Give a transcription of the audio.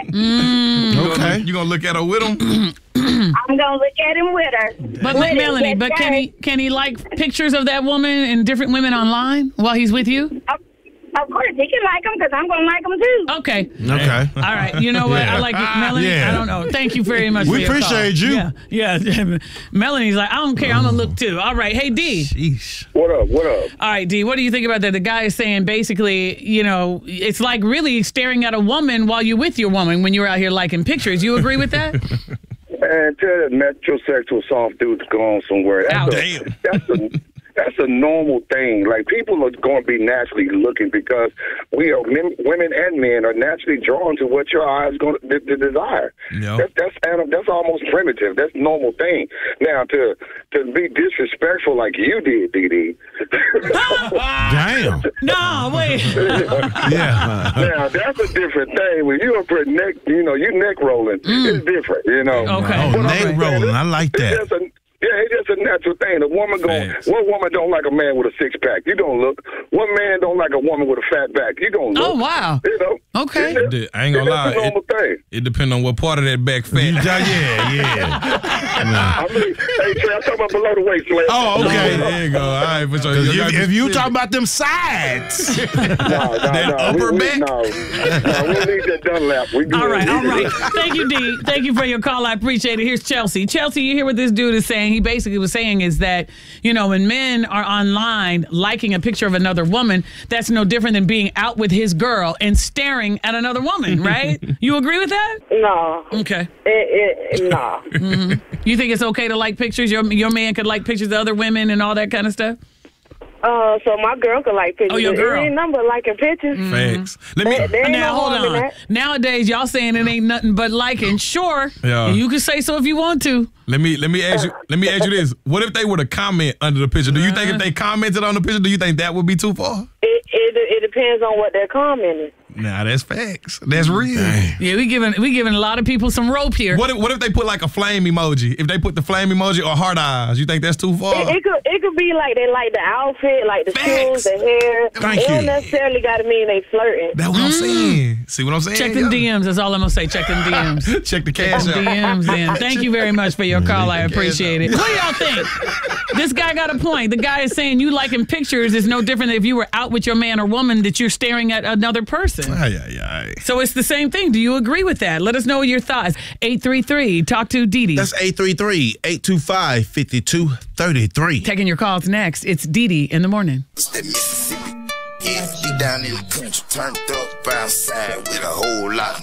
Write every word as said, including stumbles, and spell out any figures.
Mm. You Okay. gonna, you gonna look at her with him? I'm gonna look at him with her. But With Melanie, it, but yes, can he can he like pictures of that woman and different women online while he's with you? Of, of course, he can like him because I'm gonna like him too. Okay. Okay. All right. You know what? Yeah. I like it, Melanie. Yeah. I don't know. Thank you very much. We for your appreciate call. you. Yeah. Yeah. Melanie's like, I don't care. I'm gonna look too. All right. Hey D. Sheesh. What up? What up? All right, D. What do you think about that? The guy is saying basically, you know, it's like really staring at a woman while you're with your woman when you're out here liking pictures. You agree with that? Man, tell that metrosexual soft dude to go on somewhere. That's Ouch. a, Damn. That's a that's a normal thing. Like, people are going to be naturally looking because we are men, women and men are naturally drawn to what your eyes going to d- d- desire. Yeah. That's that's anim- that's almost primitive. That's a normal thing. Now, to to be disrespectful like you did, D D. Damn. No, wait. Yeah. Now, that's a different thing. When you up at neck, you know, you neck rolling, it's different, you know. Okay. Oh, But I'm neck saying, rolling. I like it's that. just a- Yeah, it's just a natural thing. A woman going, Facts. one woman don't like a man with a six pack. You don't look. One man don't like a woman with a fat back. You don't look. Oh, wow. You know. Okay. It's- Dude, I ain't gonna lie. It's a normal thing. It depends on what part of that back fat. Yeah, yeah. I mean, hey, Trey, I'm talking about below the waist, man. Oh, okay. There you go. All right, for sure. 'Cause You you- gotta be if you specific. talk about them sides. No, no, That no. upper we, back? We, no, no, we need that Dunlap. We good. All right, We all good. right. Thank you, D. Thank you for your call. I appreciate it. Here's Chelsea. Chelsea, you hear what this dude is saying? He basically was saying is that, you know, when men are online liking a picture of another woman, that's no different than being out with his girl and staring at another woman, right? You agree with that? No, Okay. it, it, no. You think it's okay to like pictures? Your your man could like pictures of other women and all that kind of stuff? Uh, so my girl could like pictures. Oh, your girl. It ain't number liking pictures. Facts. Let me. There, there ain't Now, no hold harm in on. that. Nowadays, y'all saying it ain't nothing but liking. Sure. Yeah. You can say so if you want to. Let me let me ask you let me ask you this. What if they were to comment under the picture? Do you think if they commented on the picture, do you think that would be too far? It, it it depends on what they're commenting. Nah, that's facts. That's real. Yeah, we giving we giving a lot of people some rope here. What if what if they put like a flame emoji? If they put the flame emoji or heart eyes, you think that's too far? It, it could it could be like they like the outfit, like the Facts. shoes, the hair. Thank it don't you. necessarily got to mean they flirting. That's what I'm saying. See what I'm saying? Check them Yeah. D Ms. That's all I'm gonna say. Check them D Ms. Check the cash Check them D out. Ms in. Thank you very much for your call. I Check the cash appreciate it. out. What do y'all think? This guy got a point. The guy is saying you liking pictures is no different than if you were out with your man or woman that you're staring at another person. Ay, ay, ay. So it's the same thing. Do you agree with that? Let us know your thoughts. eight three three Talk to Dee Dee. That's eight three three, eight two five, five two three three. Taking your calls next. It's Dee Dee in the morning. It's that Mississippi. Yeah, you down in the country, turned up outside with a whole lot of